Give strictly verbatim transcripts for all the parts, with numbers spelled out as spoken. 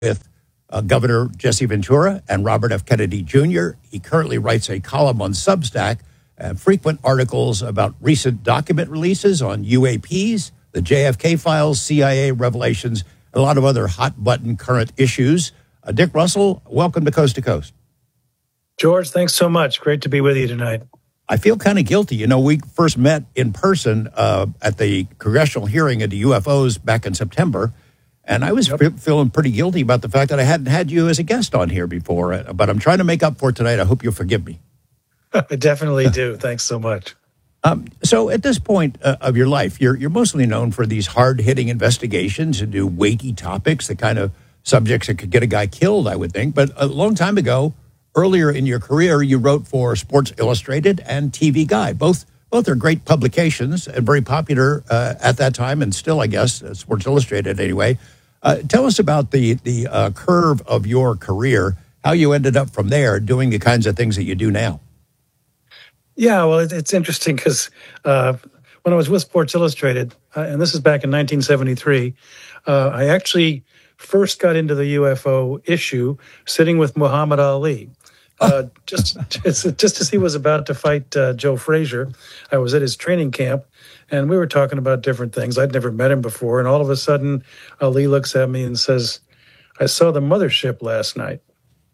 with uh, Governor Jesse Ventura and Robert F. Kennedy Junior He currently writes a column on Substack, uh, frequent articles about recent document releases on U A Ps, the J F K files, C I A revelations, and a lot of other hot-button current issues. Uh, Dick Russell, welcome to Coast to Coast. George, thanks so much. Great to be with you tonight. I feel kind of guilty. You know, we first met in person uh, at the congressional hearing into U F Os back in September, and I was yep. f- feeling pretty guilty about the fact that I hadn't had you as a guest on here before, but I'm trying to make up for it tonight. I hope you'll forgive me. I definitely do. Thanks so much. Um, so at this point uh, of your life, you're, you're mostly known for these hard-hitting investigations into weighty topics, the kind of subjects that could get a guy killed, I would think. But a long time ago, earlier in your career, you wrote for Sports Illustrated and T V Guide. Both both are great publications and very popular uh, at that time, and still, I guess, uh, Sports Illustrated anyway. Uh, tell us about the, the uh, curve of your career, how you ended up from there doing the kinds of things that you do now. Yeah, well, it, it's interesting because uh, when I was with Sports Illustrated, uh, and this is back in nineteen seventy-three, uh, I actually first got into the U F O issue sitting with Muhammad Ali. Uh, just, just just as he was about to fight uh, Joe Frazier, I was at his training camp, and we were talking about different things. I'd never met him before, and all of a sudden, Ali looks at me and says, "I saw the mothership last night."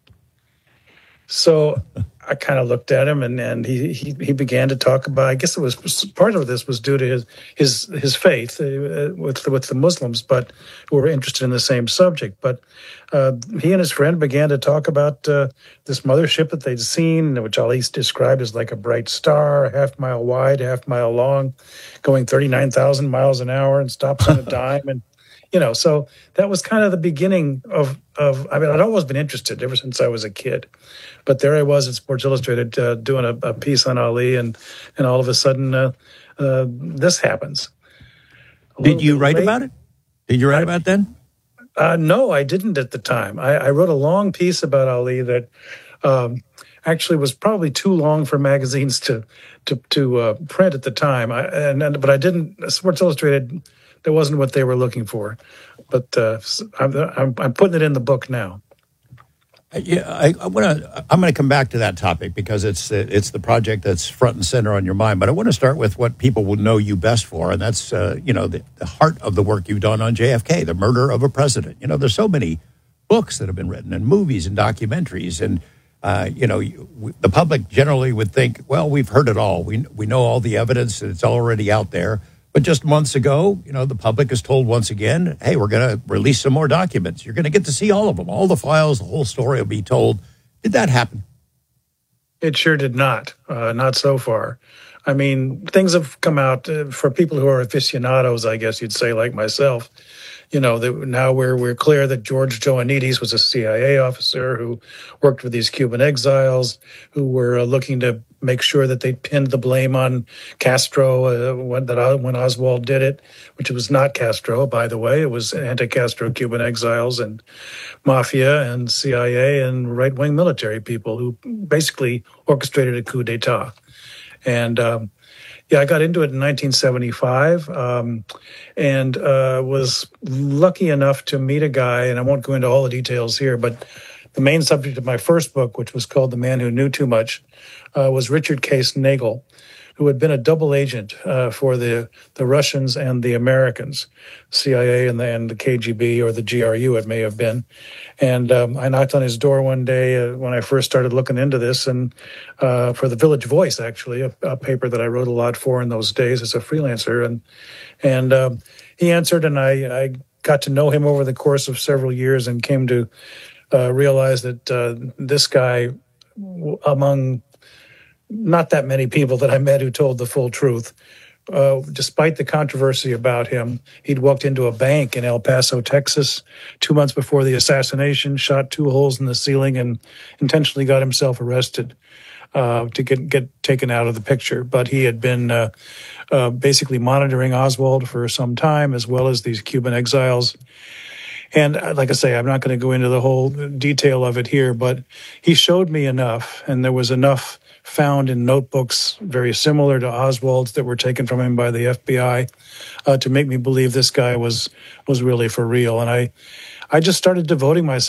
So I kind of looked at him, and, and he, he he began to talk about. I guess it was part of this was due to his his his faith uh, with with the Muslims, but who were interested in the same subject. But uh, he and his friend began to talk about uh, this mothership that they'd seen, which Ali described as like a bright star, a half mile wide, half mile long, going thirty-nine thousand miles an hour, and stops on a dime, and you know. So that was kind of the beginning of of. I mean, I'd always been interested ever since I was a kid. But there I was at Sports Illustrated uh, doing a, a piece on Ali, and and all of a sudden uh, uh, this happens. Did you write late. about it? Did you write I, about it then? Uh, no, I didn't at the time. I, I wrote a long piece about Ali that um, actually was probably too long for magazines to to to uh, print at the time. I, and, and but I didn't. Sports Illustrated, that wasn't what they were looking for. But uh, I'm, I'm I'm putting it in the book now. Yeah, I, I want to. I'm going to come back to that topic because it's it's the project that's front and center on your mind. But I want to start with what people will know you best for, and that's uh, you know the, the heart of the work you've done on J F K, the murder of a president. You know, there's so many books that have been written, and movies, and documentaries, and uh, you know, you, the public generally would think, well, we've heard it all. We we know all the evidence, and it's already out there. But just months ago, you know, the public is told once again, hey, we're going to release some more documents. You're going to get to see all of them. All the files, the whole story will be told. Did that happen? It sure did not. Uh, not so far. I mean, things have come out uh, for people who are aficionados, I guess you'd say, like myself. You know, that now we're we're clear that George Joannides was a C I A officer who worked with these Cuban exiles who were uh, looking to make sure that they pinned the blame on Castro uh, when, that, uh, when Oswald did it, which was not Castro, by the way. It was anti-Castro Cuban exiles and mafia and C I A and right-wing military people who basically orchestrated a coup d'etat. And um, yeah, I got into it in nineteen seventy-five um, and uh, was lucky enough to meet a guy, and I won't go into all the details here, but the main subject of my first book, which was called The Man Who Knew Too Much, uh, was Richard Case Nagel, who had been a double agent uh, for the, the Russians and the Americans, C I A and the, and the K G B, or the G R U it may have been. And um, I knocked on his door one day uh, when I first started looking into this, and uh, for the Village Voice, actually, a, a paper that I wrote a lot for in those days as a freelancer. And and um, he answered, and I, I got to know him over the course of several years and came to uh, realize that uh, this guy, among not that many people that I met who told the full truth, Uh, despite the controversy about him, he'd walked into a bank in El Paso, Texas, two months before the assassination, shot two holes in the ceiling, and intentionally got himself arrested uh, to get, get taken out of the picture. But he had been uh, uh, basically monitoring Oswald for some time, as well as these Cuban exiles. And uh, like I say, I'm not going to go into the whole detail of it here, but he showed me enough, and there was enough found in notebooks very similar to Oswald's that were taken from him by the F B I uh, to make me believe this guy was was really for real. And I I just started devoting myself